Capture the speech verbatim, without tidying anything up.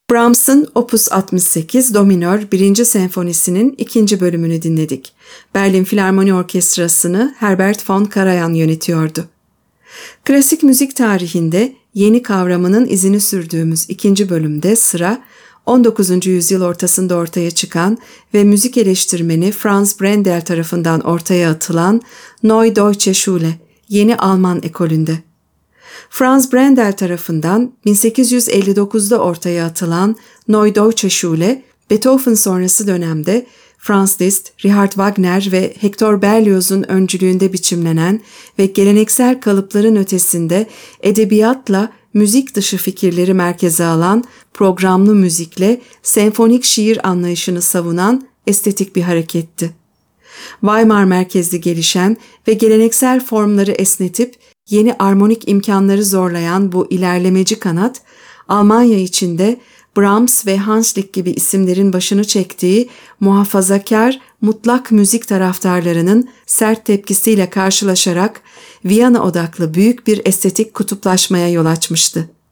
Brahms'ın Opus altmış sekiz Do minör birinci senfonisinin ikinci bölümünü dinledik. Berlin Filarmoni Orkestrası'nı Herbert von Karajan yönetiyordu. Klasik müzik tarihinde yeni kavramının izini sürdüğümüz ikinci bölümde sıra on dokuzuncu yüzyıl ortasında ortaya çıkan ve müzik eleştirmeni Franz Brendel tarafından ortaya atılan Neue Deutsche Schule, Yeni Alman ekolünde. Franz Brendel tarafından bin sekiz yüz elli dokuzda ortaya atılan Neue Deutsche Schule, Beethoven sonrası dönemde Franz Liszt, Richard Wagner ve Hector Berlioz'un öncülüğünde biçimlenen ve geleneksel kalıpların ötesinde edebiyatla müzik dışı fikirleri merkeze alan programlı müzikle senfonik şiir anlayışını savunan estetik bir hareketti. Weimar merkezli gelişen ve geleneksel formları esnetip yeni armonik imkanları zorlayan bu ilerlemeci kanat, Almanya içinde Brahms ve Hanslick gibi isimlerin başını çektiği muhafazakar, mutlak müzik taraftarlarının sert tepkisiyle karşılaşarak Viyana odaklı büyük bir estetik kutuplaşmaya yol açmıştı.